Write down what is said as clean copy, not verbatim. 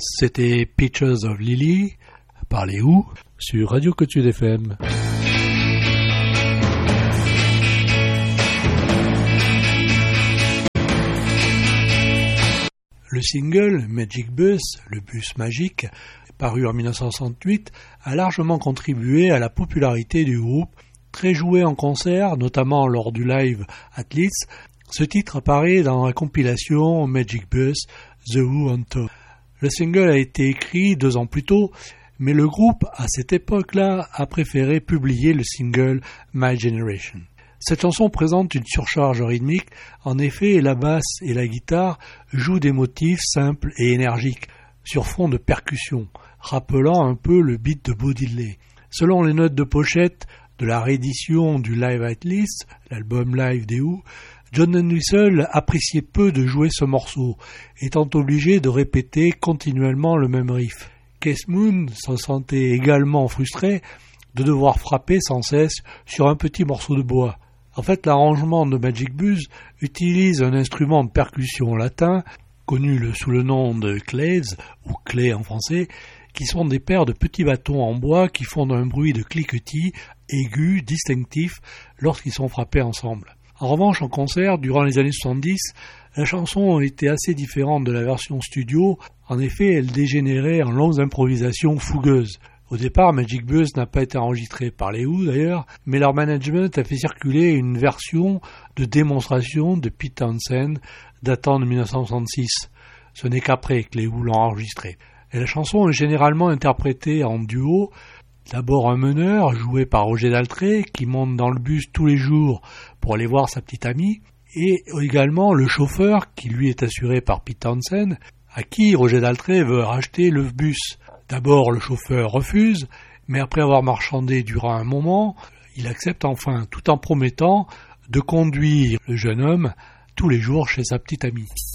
C'était Pictures of Lily par les Who sur Radio Côte-Sud FM. Le single Magic Bus, le bus magique, paru en 1968, a largement contribué à la popularité du groupe, très joué en concert, notamment lors du live at Leeds. Ce titre apparaît dans la compilation Magic Bus, The Who on Tour. Le single a été écrit 2 ans plus tôt, mais le groupe, à cette époque-là, a préféré publier le single My Generation. Cette chanson présente une surcharge rythmique. En effet, la basse et la guitare jouent des motifs simples et énergiques, sur fond de percussion, rappelant un peu le beat de Bo Diddley. Selon les notes de pochette de la réédition du Live at Leeds, l'album live des Who, John Entwistle appréciait peu de jouer ce morceau, étant obligé de répéter continuellement le même riff. Keith Moon s'en sentait également frustré de devoir frapper sans cesse sur un petit morceau de bois. En fait, l'arrangement de Magic Bus utilise un instrument de percussion latin, connu sous le nom de claves, ou clés en français, qui sont des paires de petits bâtons en bois qui font un bruit de cliquetis aigu, distinctif, lorsqu'ils sont frappés ensemble. En revanche, en concert, durant les années 70, la chanson était assez différente de la version studio. En effet, elle dégénérait en longues improvisations fougueuses. Au départ, Magic Bus n'a pas été enregistré par les Who d'ailleurs, mais leur management a fait circuler une version de démonstration de Pete Townshend datant de 1966. Ce n'est qu'après que les Who l'ont enregistré. Et la chanson est généralement interprétée en duo. D'abord un meneur, joué par Roger Daltrey, qui monte dans le bus tous les jours pour aller voir sa petite amie, et également le chauffeur, qui lui est assuré par Pete Townshend, à qui Roger Daltrey veut racheter le bus. D'abord le chauffeur refuse, mais après avoir marchandé durant un moment, il accepte enfin, tout en promettant de conduire le jeune homme tous les jours chez sa petite amie.